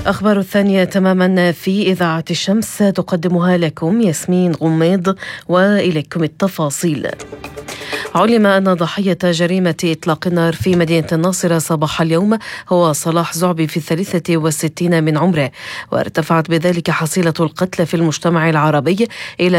أخبار الثانية تماما في إذاعة الشمس تقدمها لكم ياسمين غميض، وإليكم التفاصيل. علم أن ضحية جريمة إطلاق النار في مدينة الناصرة صباح اليوم هو صلاح زعبي في 63 من عمره، وارتفعت بذلك حصيلة القتلى في المجتمع العربي إلى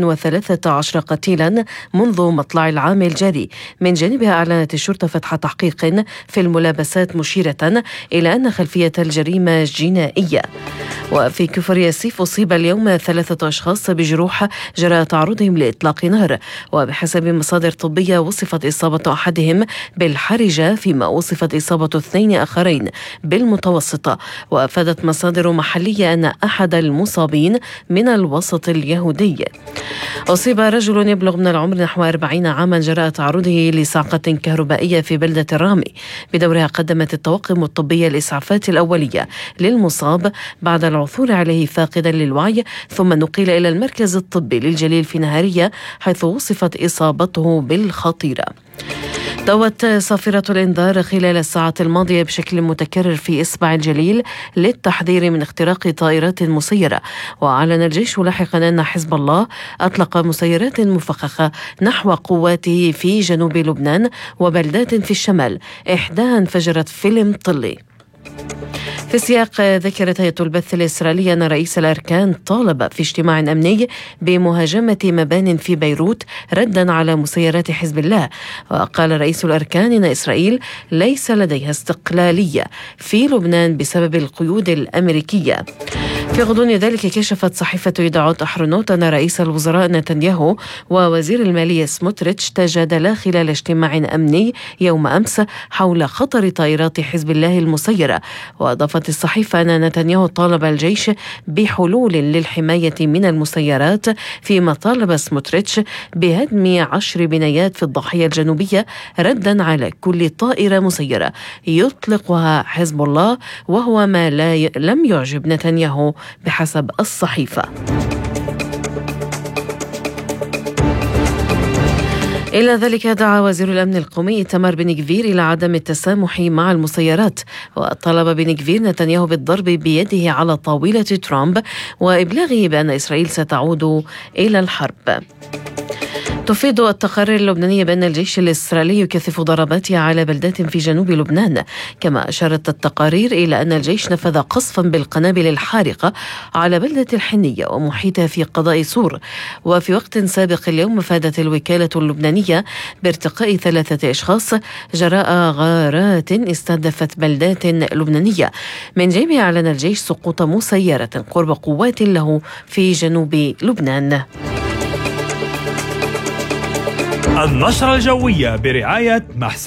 113 قتيلا منذ مطلع العام الجاري. من جانبها أعلنت الشرطة فتح تحقيق في الملابسات، مشيرة إلى أن خلفية الجريمة جنائية. وفي كفر ياسيف أصيب اليوم 3 أشخاص بجروح جراء تعرضهم لإطلاق نار، وبحسب مصادر طبية وصفت إصابة أحدهم بالحرجة، فيما وصفت إصابة 2 آخرين بالمتوسطة. وأفادت مصادر محلية أن أحد المصابين من الوسط اليهودي. أصيب رجل يبلغ من العمر نحو 40 عاما جراء تعرضه لصعقة كهربائية في بلدة الرامي. بدورها قدمت الطواقم الطبية الإسعافات الأولية للمصاب بعد العثور عليه فاقدا للوعي، ثم نقل إلى المركز الطبي للجليل في نهارية، حيث وصفت إصابته بالخطيرة. دوت صافرة الإنذار خلال الساعات الماضية بشكل متكرر في إصبع الجليل للتحذير من اختراق طائرات مسيرة. وأعلن الجيش لاحقا أن حزب الله أطلق مسيرات مفخخة نحو قواته في جنوب لبنان وبلدات في الشمال، إحداها انفجرت في المطلي. في سياق ذكرت هيئة البث الإسرائيلية أن رئيس الأركان طالب في اجتماع أمني بمهاجمة مبان في بيروت ردا على مسيرات حزب الله. وقال رئيس الأركان إن إسرائيل ليس لديها استقلالية في لبنان بسبب القيود الأمريكية. في غضون ذلك كشفت صحيفة يدعوت أحرنوت أن رئيس الوزراء نتنياهو ووزير المالية سموتريتش تجادلا خلال اجتماع أمني يوم أمس حول خطر طائرات حزب الله المسيرة. وأضافت الصحيفة أن نتنياهو طالب الجيش بحلول للحماية من المسيرات، فيما طالب سموتريتش بهدم 10 بنايات في الضاحية الجنوبية ردا على كل طائرة مسيرة يطلقها حزب الله، وهو ما لم يعجب نتنياهو بحسب الصحيفة. إلى ذلك دعا وزير الأمن القومي إيتمار بن غفير إلى عدم التسامح مع المسيرات، وطلب بن غفير نتنياهو بالضرب بيده على طاولة ترامب وإبلاغه بأن إسرائيل ستعود إلى الحرب. تفيد التقارير اللبنانية بأن الجيش الإسرائيلي يكثف ضرباته على بلدات في جنوب لبنان، كما أشارت التقارير إلى أن الجيش نفذ قصفا بالقنابل الحارقة على بلدة الحنية ومحيطها في قضاء سور. وفي وقت سابق اليوم أفادت الوكالة اللبنانية بارتقاء 3 أشخاص جراء غارات استهدفت بلدات لبنانية. من جانبه أعلن الجيش سقوط مسيرة قرب قوات له في جنوب لبنان. النشرة الجوية برعاية محسن